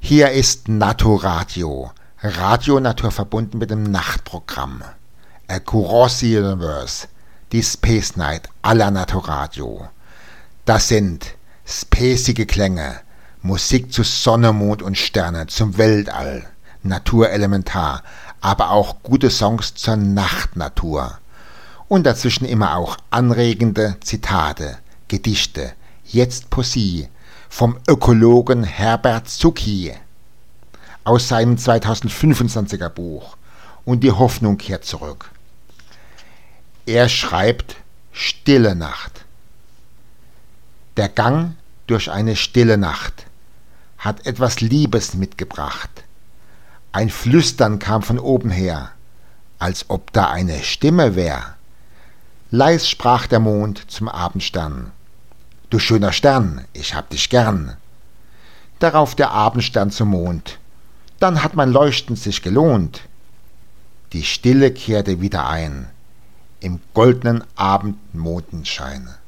Hier ist Naturradio, Radio Natur verbunden mit dem Nachtprogramm. Across the Universe, die Space Night aller Naturradio. Das sind spacige Klänge, Musik zu Sonne, Mond und Sternen, zum Weltall, Naturelementar, aber auch gute Songs zur Nachtnatur. Und dazwischen immer auch anregende Zitate, Gedichte, jetzt Poesie, vom Ökologen Herbert Zucki aus seinem 2025er Buch Und die Hoffnung kehrt zurück. Er schreibt Stille Nacht. Der Gang durch eine stille Nacht hat etwas Liebes mitgebracht. Ein Flüstern kam von oben her, als ob da eine Stimme wär. Leis sprach der Mond zum Abendstern: Du schöner Stern, ich hab dich gern. Darauf der Abendstern zum Mond: Dann hat mein Leuchten sich gelohnt. Die Stille kehrte wieder ein, im goldenen Abendmondenschein.